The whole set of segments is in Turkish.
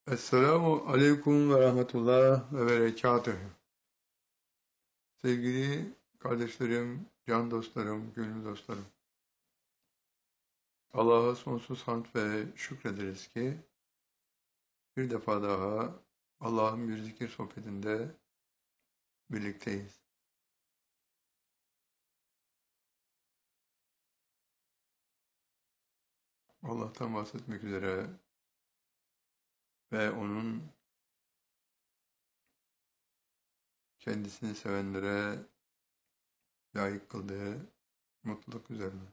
Esselamu Aleyküm ve Rahmetullah ve Berekatühü. Sevgili kardeşlerim, can dostlarım, gönül dostlarım. Allah'a sonsuz hamd ve şükrederiz ki bir defa daha Allah'ın bir zikir sohbetinde birlikteyiz. Allah'tan bahsetmek üzere ve onun kendisini sevenlere layık kıldığı mutluluk üzerine.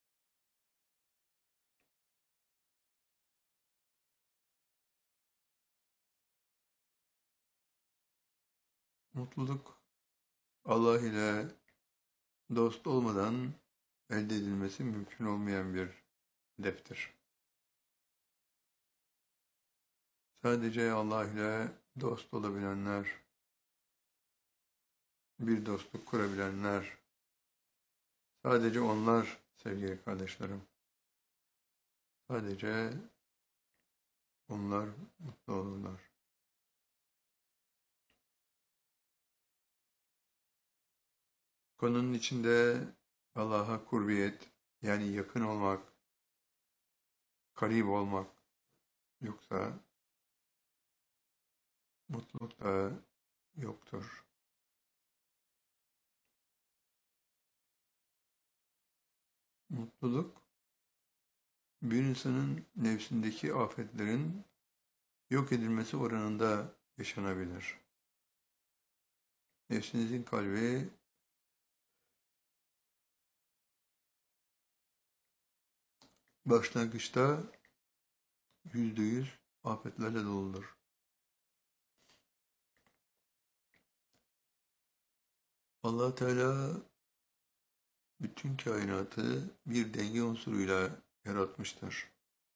Mutluluk Allah ile dost olmadan elde edilmesi mümkün olmayan bir hedeftir. Sadece Allah ile dost olabilenler, bir dostluk kurabilenler, sadece onlar sevgili kardeşlerim, sadece onlar mutlu olurlar. Konunun içinde Allah'a kurbiyet, yani yakın olmak, karib olmak yoksa mutluluk da yoktur. Mutluluk, bir insanın nefsindeki afetlerin yok edilmesi oranında yaşanabilir. Nefsinizin kalbi başlangıçta %100 afetlerle doludur. Allah Teala bütün kainatı bir denge unsuruyla yaratmıştır.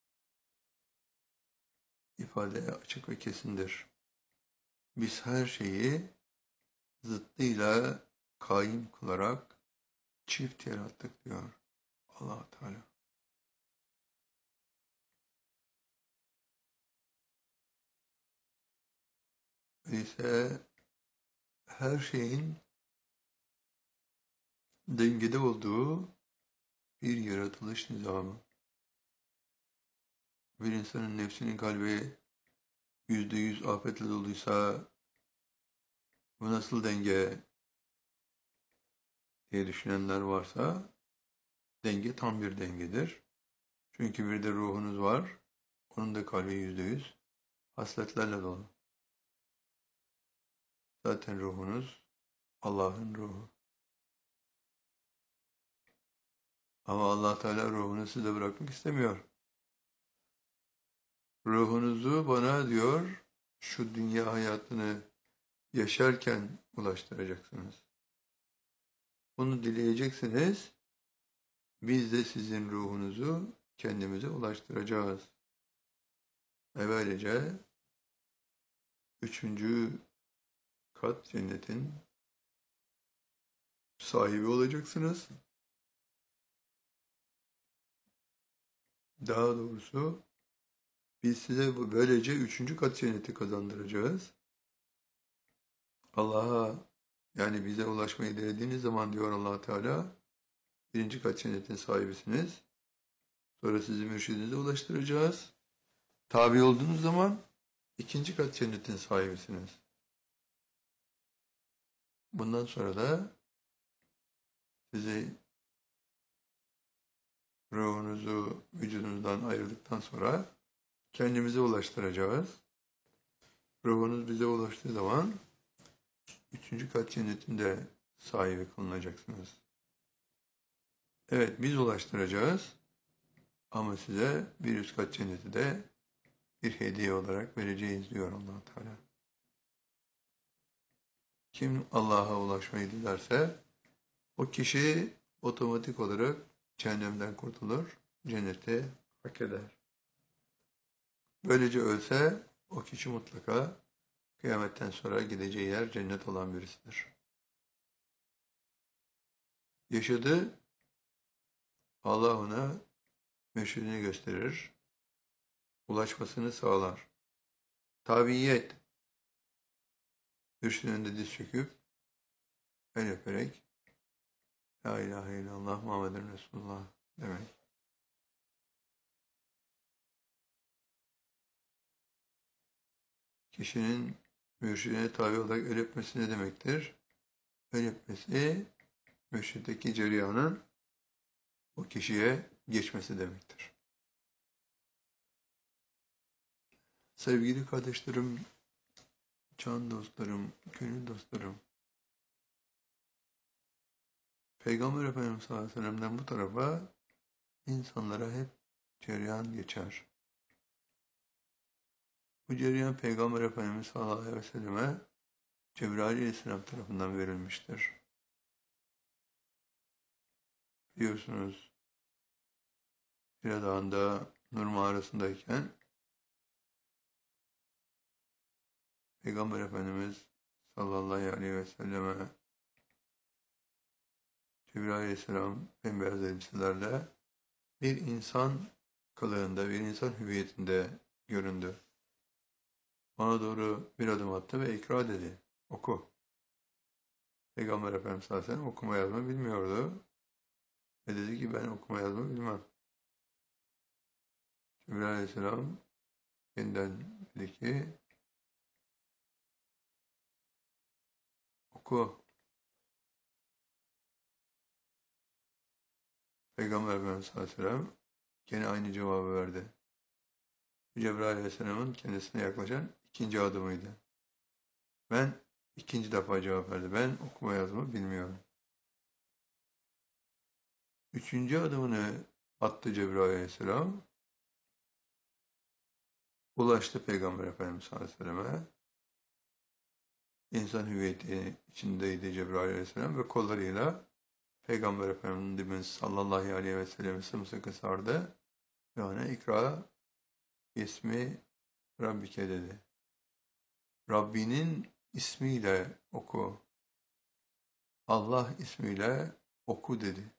İfade açık ve kesindir. Biz her şeyi zıttıyla kaim kılarak çift yarattık diyor Allah Teala. Öyleyse her şeyin dengede olduğu bir yaratılış nizamı. Bir insanın nefsinin kalbi %100 afetle doluysa bu nasıl denge diye düşünenler varsa denge tam bir dengedir. Çünkü bir de ruhunuz var. Onun da kalbi %100 hasletlerle dolu. Zaten ruhunuz Allah'ın ruhu. Ama Allah Teala ruhunu size bırakmak istemiyor. Ruhunuzu bana diyor, şu dünya hayatını yaşarken ulaştıracaksınız. Bunu dileyeceksiniz. Biz de sizin ruhunuzu kendimize ulaştıracağız. Ve böylece 3. kat cennetin sahibi olacaksınız. Daha doğrusu biz size böylece 3. kat cenneti kazandıracağız. Allah'a, yani bize ulaşmayı dilediğiniz zaman diyor Allah Teala, 1. kat cennetin sahibisiniz. Sonra sizi mürşidinize ulaştıracağız. Tabi olduğunuz zaman 2. kat cennetin sahibisiniz. Bundan sonra da sizi, ruhunuzu vücudunuzdan ayrıldıktan sonra kendimize ulaştıracağız. Ruhunuz bize ulaştığı zaman 3. kat cennetinde sahibi kılınacaksınız. Evet, biz ulaştıracağız ama size bir 100 kat cenneti de bir hediye olarak vereceğiz diyor Allah Teala. Kim Allah'a ulaşmayı dilerse o kişi otomatik olarak cehennemden kurtulur, cenneti hak eder. Böylece ölse o kişi mutlaka kıyametten sonra gideceği yer cennet olan birisidir. Yaşadı, Allah ona mürşidini gösterir, ulaşmasını sağlar. Tabiyet. Mürşidin önünde diz çöküp el öperek La ilahe illallah Muhammeden Resulullah demek. Kişinin mürşidine tabi olarak el öpmesi ne demektir? El öpmesi mürşitteki cereyanın o kişiye geçmesi demektir. Sevgili kardeşlerim, can dostlarım, gönül dostlarım, Peygamber Efendimiz sallallahu aleyhi ve sellem'den bu tarafa insanlara hep cereyan geçer. Bu cereyan Peygamber Efendimiz sallallahu aleyhi ve selleme Cebrail aleyhisselam tarafından verilmiştir. Biliyorsunuz, Hira Dağı'nda Nur mağarasındayken Peygamber Efendimiz sallallahu aleyhi ve selleme Cebrail aleyhisselam bembeyaz elbiselerle bir insan kılığında, bir insan hüviyetinde göründü. Bana doğru bir adım attı ve ikra dedi. Oku. Peygamber Efendimiz sallallahu aleyhi ve sellem okuma yazma bilmiyordu. Ve dedi ki ben okuma yazma bilmem. Cebrail aleyhisselam yeniden dedi ki oku. Peygamber Efendimiz sallallahu aleyhi ve sellem gene aynı cevabı verdi. Cebrail aleyhisselamın kendisine yaklaşan ikinci adımıydı. Ben ikinci defa cevap verdi. Ben okuma yazma bilmiyorum. Üçüncü adımını attı Cebrail aleyhisselam. Ulaştı Peygamber Efendimiz sallallahu aleyhi ve selleme. İnsan hüviyeti içindeydi Cebrail aleyhisselam ve kollarıyla Peygamber Efendimiz sallallahu aleyhi ve sellem'i sımsıkı sardı ve ona ikra ismi Rabbike dedi. Rabbinin ismiyle oku. Allah ismiyle oku dedi.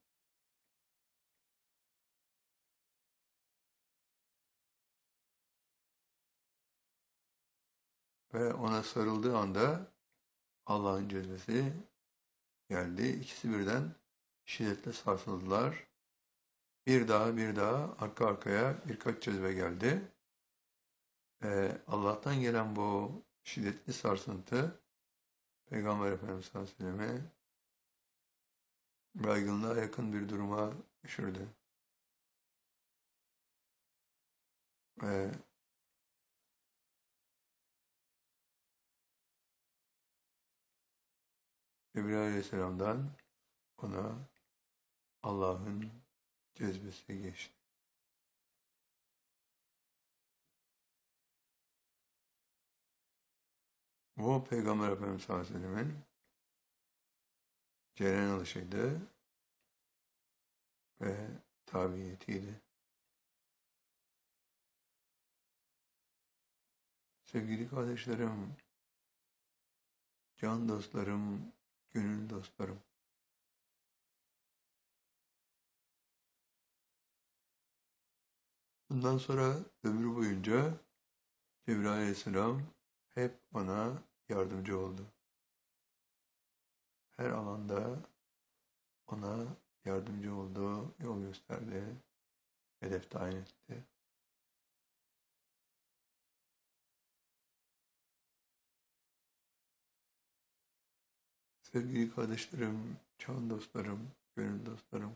Ve ona sarıldığı anda Allah'ın cezbesi geldi. İkisi birden şiddetle sarsıldılar. Bir daha arka arkaya birkaç cezbe geldi. Allah'tan gelen bu şiddetli sarsıntı Peygamber Efendimiz sallallahu aleyhi ve sellem'i baygınlığa yakın bir duruma düşürdü. Cebrail aleyhisselamdan ona Allah'ın cezbesi geçti. Bu Peygamber Efendimiz sallallahu aleyhi ve sellem'in cereyan alışıydı ve tabiyetiydi. Sevgili kardeşlerim, can dostlarım, gönül dostlarım, bundan sonra ömrü boyunca Cebrail aleyhisselam hep ona yardımcı oldu. Her alanda ona yardımcı oldu, yol gösterdi, hedef tayin etti. Sevgili kardeşlerim, can dostlarım, gönül dostlarım,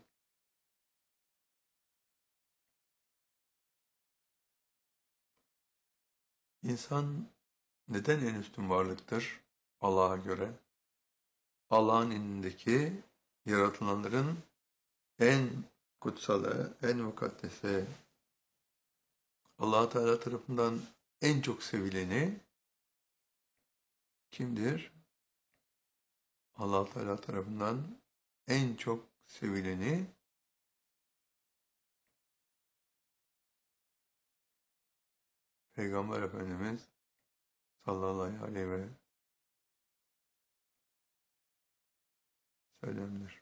İnsan neden en üstün varlıktır Allah'a göre? Allah'ın indindeki yaratılanların en kutsalı, en mukaddesi, Allah Teala tarafından en çok sevileni kimdir? Allah Teala tarafından en çok sevileni Peygamber Efendimiz sallallahu aleyhi ve sellem'dir.